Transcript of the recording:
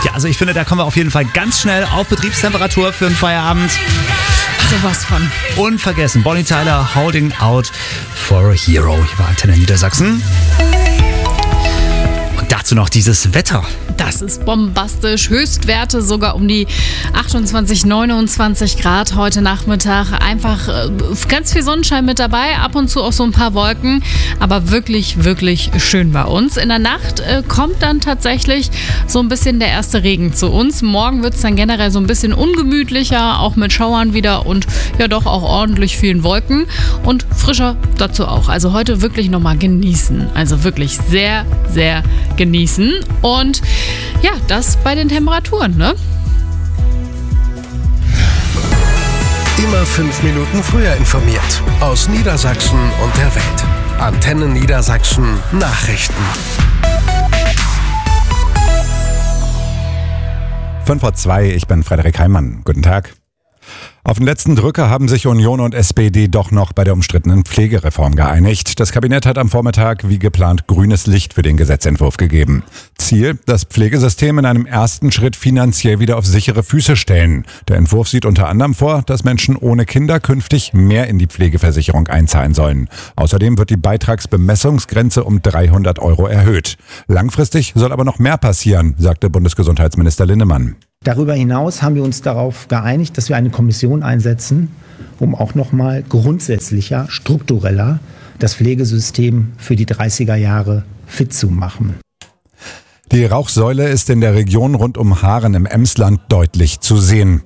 Ja, also ich finde, da kommen wir auf jeden Fall ganz schnell auf Betriebstemperatur für einen Feierabend. Sowas von. Unvergessen, Bonnie Tyler, Holding Out for a Hero hier bei Antenne Niedersachsen. Und dazu noch dieses Wetter. Das ist bombastisch. Höchstwerte sogar um die 28, 29 Grad heute Nachmittag. Einfach ganz viel Sonnenschein mit dabei, ab und zu auch so ein paar Wolken. Aber wirklich, wirklich schön bei uns. In der Nacht kommt dann tatsächlich so ein bisschen der erste Regen zu uns. Morgen wird es dann generell so ein bisschen ungemütlicher, auch mit Schauern wieder und ja doch auch ordentlich vielen Wolken. Und frischer dazu auch. Also heute wirklich nochmal genießen. Also wirklich sehr, sehr genießen. Und ja, das bei den Temperaturen, ne? Immer 5 Minuten früher informiert. Aus Niedersachsen und der Welt. Antenne Niedersachsen Nachrichten. 5:02, ich bin Frederik Heimann. Guten Tag. Auf den letzten Drücker haben sich Union und SPD doch noch bei der umstrittenen Pflegereform geeinigt. Das Kabinett hat am Vormittag wie geplant grünes Licht für den Gesetzentwurf gegeben. Ziel, das Pflegesystem in einem ersten Schritt finanziell wieder auf sichere Füße stellen. Der Entwurf sieht unter anderem vor, dass Menschen ohne Kinder künftig mehr in die Pflegeversicherung einzahlen sollen. Außerdem wird die Beitragsbemessungsgrenze um 300 € erhöht. Langfristig soll aber noch mehr passieren, sagte Bundesgesundheitsminister Linnemann. Darüber hinaus haben wir uns darauf geeinigt, dass wir eine Kommission einsetzen, um auch nochmal grundsätzlicher, struktureller das Pflegesystem für die 30er Jahre fit zu machen. Die Rauchsäule ist in der Region rund um Haaren im Emsland deutlich zu sehen.